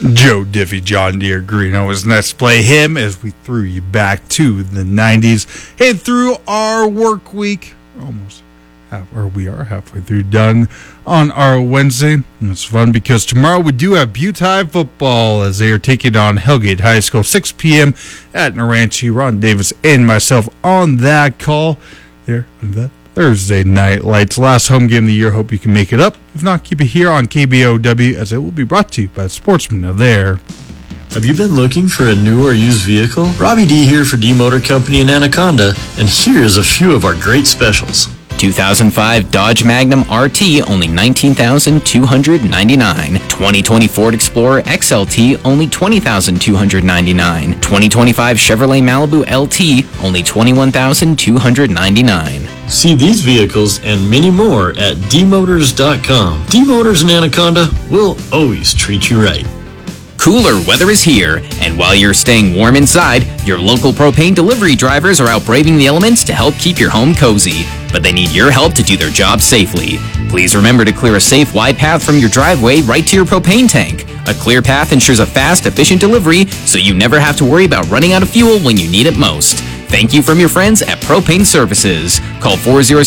Joe Diffie, John Deere Green. Always nice to play him as we threw you back to the 90s. Hey, through our work week, we are halfway through, done on our Wednesday. And it's fun because tomorrow we do have Butte High football as they are taking on Hellgate High School, 6 p.m. at Naranche. Ron Davis and myself on that call there on the Thursday Night Lights. Last home game of the year. Hope you can make it up. If not, keep it here on KBOW as it will be brought to you by Sportsman of there. Have you been looking for a new or used vehicle? Robbie D here for D Motor Company in Anaconda, and here's a few of our great specials. 2005 Dodge Magnum RT, only $19,299. 2020 Ford Explorer XLT, only $20,299. 2025 Chevrolet Malibu LT, only $21,299. See these vehicles and many more at dmotors.com. D Motors in Anaconda will always treat you right. Cooler weather is here, and while you're staying warm inside, your local propane delivery drivers are out braving the elements to help keep your home cozy. But they need your help to do their job safely. Please remember to clear a safe, wide path from your driveway right to your propane tank. A clear path ensures a fast, efficient delivery, so you never have to worry about running out of fuel when you need it most. Thank you from your friends at Propane Services. Call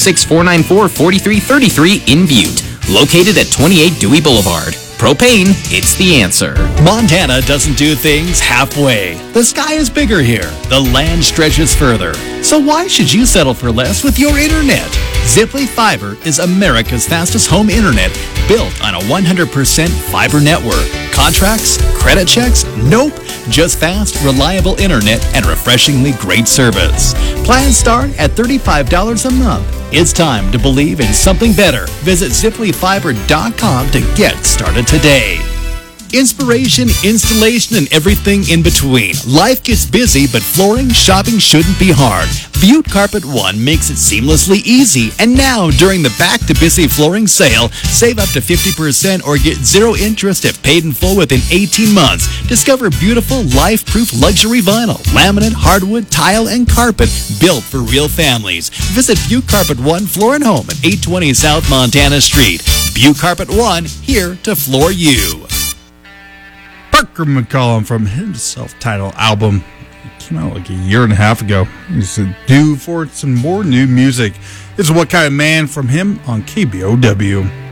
406-494-4333 in Butte, located at 28 Dewey Boulevard. Propane, it's the answer. Montana doesn't do things halfway. The sky is bigger here. The land stretches further. So why should you settle for less with your internet? Ziply Fiber is America's fastest home internet built on a 100% fiber network. Contracts? Credit checks? Nope. Just fast, reliable internet and refreshingly great service. Plans start at $35 a month. It's time to believe in something better. Visit ZiplyFiber.com to get started today. Inspiration, installation, and everything in between. Life gets busy, but flooring shopping shouldn't be hard. Butte Carpet One makes it seamlessly easy. And now, during the Back to Busy flooring sale, save up to 50% or get zero interest if paid in full within 18 months. Discover beautiful, life-proof luxury vinyl, laminate, hardwood, tile, and carpet built for real families. Visit Butte Carpet One Floor and Home at 820 South Montana Street. Butte Carpet One, here to floor you. Parker McCollum from his self-titled album. It came out like a year and a half ago. He's due for some more new music. This is What Kind of Man from him on KBOW.